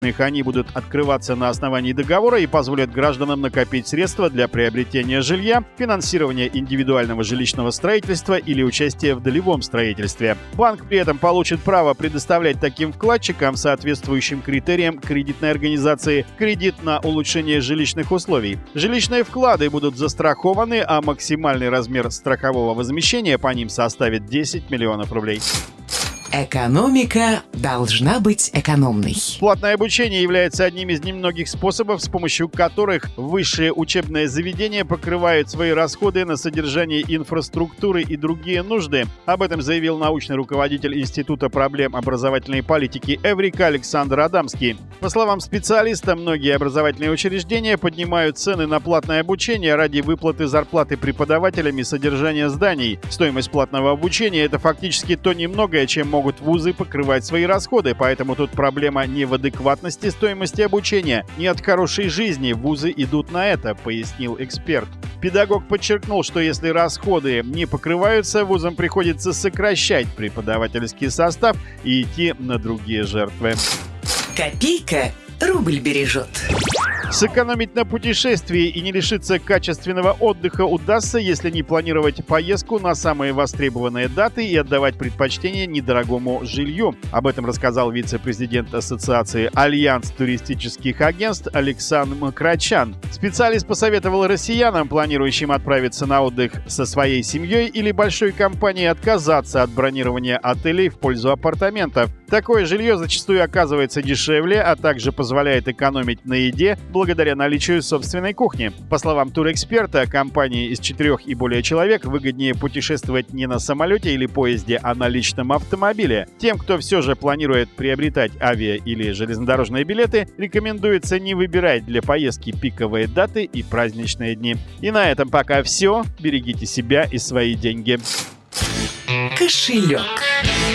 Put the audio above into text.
Они будут открываться на основании договора и позволят гражданам накопить средства для приобретения жилья, финансирования индивидуального жилищного строительства или участия в долевом строительстве. Банк при этом получит право предоставлять таким вкладчикам, соответствующим критериям кредитной организации, кредит на улучшение жилищных условий. Жилищные вклады будут застрахованы, а максимальный размер страхового возмещения по ним составит 10 миллионов рублей. Экономика должна быть экономной. Платное обучение является одним из немногих способов, с помощью которых высшие учебные заведения покрывают свои расходы на содержание инфраструктуры и другие нужды. Об этом заявил научный руководитель Института проблем образовательной политики Эврика Александр Адамский. По словам специалиста, многие образовательные учреждения поднимают цены на платное обучение ради выплаты зарплаты преподавателям и содержания зданий. Стоимость платного обучения – это фактически то немногое, чем могут вузы покрывать свои расходы, поэтому тут проблема не в адекватности стоимости обучения, не от хорошей жизни вузы идут на это, пояснил эксперт. Педагог подчеркнул, что если расходы не покрываются, вузам приходится сокращать преподавательский состав и идти на другие жертвы. Копейка рубль бережет. Сэкономить на путешествии и не лишиться качественного отдыха удастся, если не планировать поездку на самые востребованные даты и отдавать предпочтение недорогому жилью. Об этом рассказал вице-президент Ассоциации «Альянс туристических агентств» Александр Макрачан. Специалист посоветовал россиянам, планирующим отправиться на отдых со своей семьей или большой компанией, отказаться от бронирования отелей в пользу апартаментов. Такое жилье зачастую оказывается дешевле, а также позволяет экономить на еде благодаря наличию собственной кухни. По словам турэксперта, компании из 4 и более человек выгоднее путешествовать не на самолете или поезде, а на личном автомобиле. Тем, кто все же планирует приобретать авиа- или железнодорожные билеты, рекомендуется не выбирать для поездки пиковые даты и праздничные дни. И на этом пока все. Берегите себя и свои деньги. Кошелек.